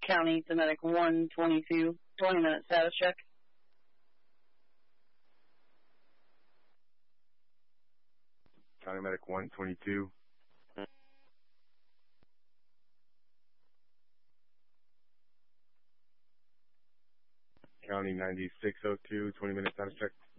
County to Medic 122, 20-minute status check. County Medic 122. County 9602, 20-minute status check.